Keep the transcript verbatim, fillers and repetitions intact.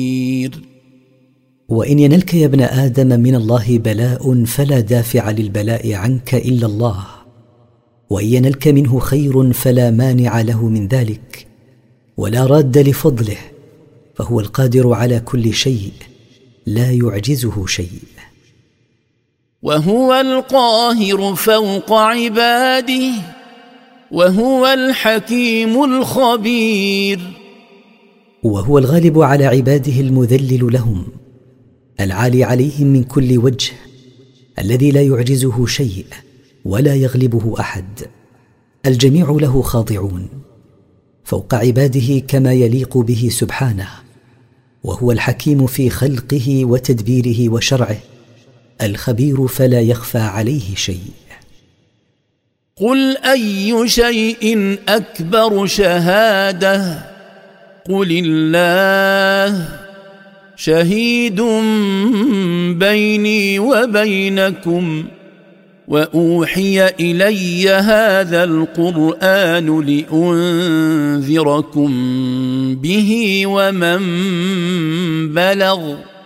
وإن ينلك يا ابن آدم من الله بلاء فلا دافع للبلاء عنك إلا الله، وإن ينلك منه خير فلا مانع له من ذلك ولا راد لفضله، فهو القادر على كل شيء لا يعجزه شيء. وهو القاهر فوق عباده وهو الحكيم الخبير. وهو الغالب على عباده المذلل لهم العالي عليهم من كل وجه، الذي لا يعجزه شيء ولا يغلبه أحد، الجميع له خاضعون فوق عباده كما يليق به سبحانه. وهو الحكيم في خلقه وتدبيره وشرعه، الخبير فلا يخفى عليه شيء. قل أي شيء أكبر شهادة قل الله شهيد بيني وبينكم وأوحي إلي هذا القرآن لأنذركم به ومن بلغ